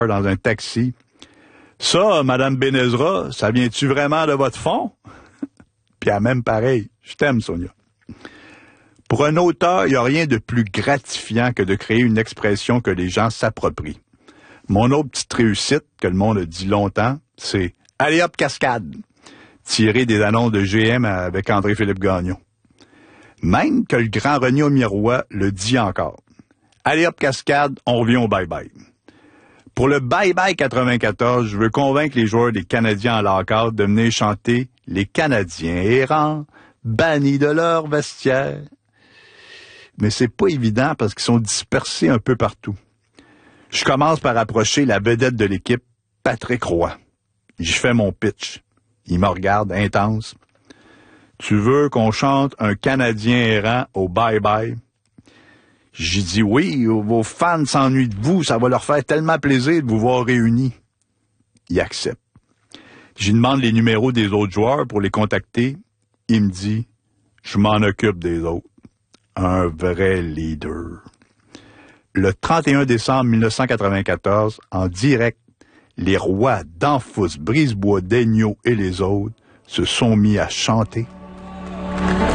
dans un taxi. Ça, Madame Benezra, ça vient-tu vraiment de votre fond? Puis elle même pareil. Je t'aime, Sonia. Pour un auteur, il n'y a rien de plus gratifiant que de créer une expression que les gens s'approprient. Mon autre petite réussite, que le monde a dit longtemps, c'est « Allez hop, cascade », tiré des annonces de GM avec André-Philippe Gagnon. Même que le grand René Aumirois le dit encore. « Allez hop, cascade, on revient au bye-bye ». Pour le bye-bye 94, je veux convaincre les joueurs des Canadiens en lockout de venir chanter « Les Canadiens errants, bannis de leur vestiaire ». Mais c'est pas évident parce qu'ils sont dispersés un peu partout. Je commence par approcher la vedette de l'équipe, Patrick Roy. Je fais mon pitch. Il me regarde intense. « Tu veux qu'on chante un Canadien errant au bye-bye? » J'ai dit « Oui, vos fans s'ennuient de vous, ça va leur faire tellement plaisir de vous voir réunis. » Il accepte. J'y demande les numéros des autres joueurs pour les contacter. Il me dit « Je m'en occupe des autres. » Un vrai leader. Le 31 décembre 1994, en direct, les Rois d'Anfous, Brisebois, Daigneault et les autres se sont mis à chanter.